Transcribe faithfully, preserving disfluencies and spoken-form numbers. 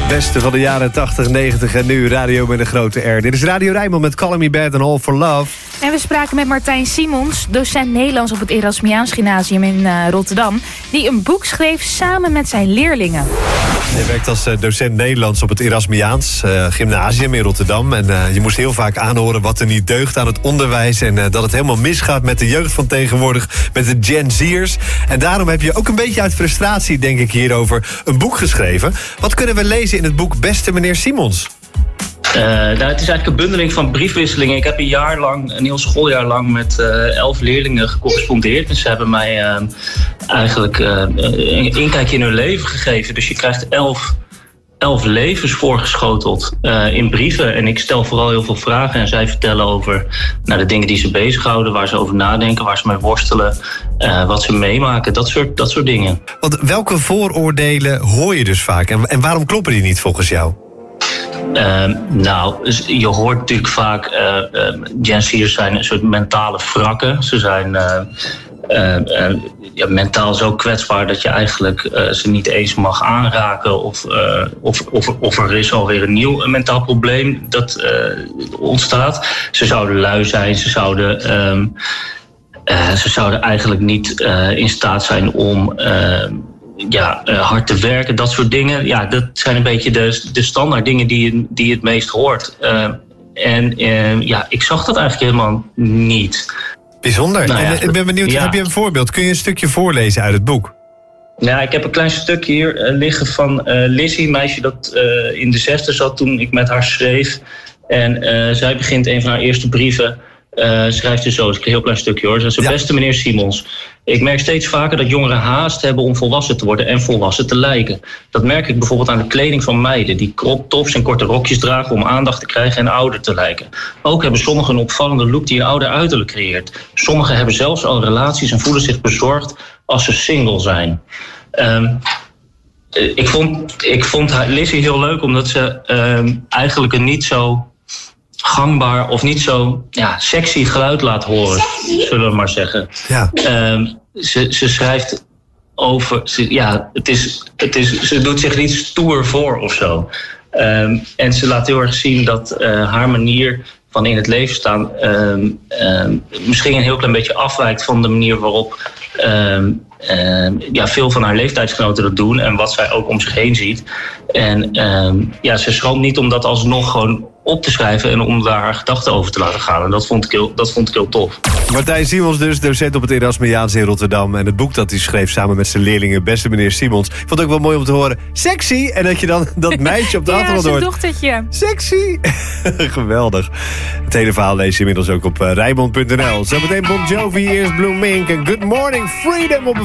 Beste van de jaren tachtig, negentig en nu radio met een grote R. Dit is Radio Rijnmond met Call Me Bad and All for Love. En we spraken met Martijn Simons, docent Nederlands op het Erasmiaans Gymnasium in uh, Rotterdam, die een boek schreef samen met zijn leerlingen. Hij werkt als uh, docent Nederlands op het Erasmiaans uh, Gymnasium in Rotterdam. En uh, je moest heel vaak aanhoren wat er niet deugt aan het onderwijs. En uh, dat het helemaal misgaat met de jeugd van tegenwoordig, met de Gen Z'ers. En daarom heb je ook een beetje uit frustratie, denk ik, hierover een boek geschreven. Wat kunnen we lezen in het boek Beste meneer Simons? Uh, nou, het is eigenlijk een bundeling van briefwisselingen. Ik heb een jaar lang, een heel schooljaar lang met uh, elf leerlingen gecorrespondeerd. En ze hebben mij uh, eigenlijk uh, een inkijkje in hun leven gegeven. Dus je krijgt elf, elf levens voorgeschoteld uh, in brieven. En ik stel vooral heel veel vragen. En zij vertellen over nou, de dingen die ze bezighouden, waar ze over nadenken, waar ze mee worstelen, uh, wat ze meemaken, dat soort, dat soort dingen. Want welke vooroordelen hoor je dus vaak? En, en waarom kloppen die niet volgens jou? Uh, nou, je hoort natuurlijk vaak, uh, uh, Gen Z'ers zijn een soort mentale wrakken. Ze zijn uh, uh, uh, ja, mentaal zo kwetsbaar dat je eigenlijk uh, ze niet eens mag aanraken. Of, uh, of, of, of er is alweer een nieuw uh, mentaal probleem dat uh, ontstaat. Ze zouden lui zijn, ze zouden, um, uh, ze zouden eigenlijk niet uh, in staat zijn om Uh, Ja, uh, hard te werken, dat soort dingen. Ja, dat zijn een beetje de, de standaard dingen die je, die je het meest hoort. Uh, en uh, ja, ik zag dat eigenlijk helemaal niet. Bijzonder. Nou ja, en, ik ben benieuwd, ja. Heb je een voorbeeld? Kun je een stukje voorlezen uit het boek? Ja, ik heb een klein stukje hier uh, liggen van uh, Lizzie, een meisje dat uh, in de zesde zat toen ik met haar schreef. En uh, zij begint een van haar eerste brieven. Uh, schrijft dus zo, het is een heel klein stukje hoor. Ze zegt, ja. Beste meneer Simons, ik merk steeds vaker dat jongeren haast hebben om volwassen te worden en volwassen te lijken. Dat merk ik bijvoorbeeld aan de kleding van meiden die crop tops en korte rokjes dragen om aandacht te krijgen en ouder te lijken. Ook hebben sommigen een opvallende look die een ouder uiterlijk creëert. Sommigen hebben zelfs al relaties en voelen zich bezorgd als ze single zijn. Um, ik vond, ik vond haar, Lizzie heel leuk omdat ze um, eigenlijk een niet zo gangbaar of niet zo ja, sexy geluid laat horen, zullen we maar zeggen. Ja. Um, ze, ze schrijft over, ze, ja, het is, het is, ze doet zich niet stoer voor of zo. Um, en ze laat heel erg zien dat uh, haar manier van in het leven staan um, um, misschien een heel klein beetje afwijkt van de manier waarop um, um, ja, veel van haar leeftijdsgenoten dat doen en wat zij ook om zich heen ziet. En um, ja, ze schroomt niet om dat alsnog gewoon op te schrijven en om daar haar gedachten over te laten gaan. En dat vond ik heel, dat vond ik heel tof. Martijn Simons dus, docent op het Erasmiaans in Rotterdam. En het boek dat hij schreef samen met zijn leerlingen, Beste meneer Simons. Ik vond het ook wel mooi om te horen, sexy! En dat je dan dat meisje op de achtergrond hoort. Ja, zijn dochtertje. Sexy! Geweldig. Het hele verhaal lees je inmiddels ook op uh, Rijnmond punt n l. Zometeen Bon Jovi, eerst Blue Mink en Good Morning Freedom op